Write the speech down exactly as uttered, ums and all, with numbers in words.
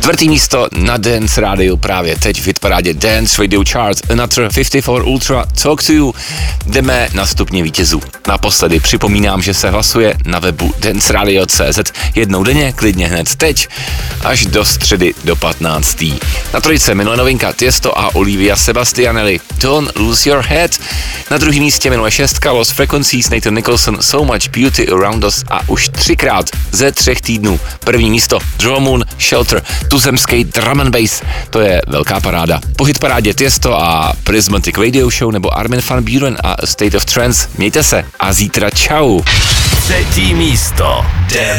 Čtvrtý místo na Dance Radio právě teď v hitparádě Dance Radio Charts Another padesát čtyři Ultra Talk to You. Jdeme na stupně vítězů. Naposledy připomínám, že se hlasuje na webu dance radio tečka cé zet jednou denně, klidně hned teď, až do středy do patnácté. Na trojce minulé novinka Tiesto a Olivia Sebastianelli Don't Lose Your Head. Na druhém místě minulé šestka Lost Frequencies Nathan Nicholson So Much Beauty Around Us a už třikrát ze třech týdnů první místo Draw Moon Shelter, tuzemský drum and bass, to je velká paráda. Po hitparádě Tiesto a Prismatic Radio Show nebo Armin van Buuren a A State of Trance. Mějte se a zítra čau. Třetí místo. Dance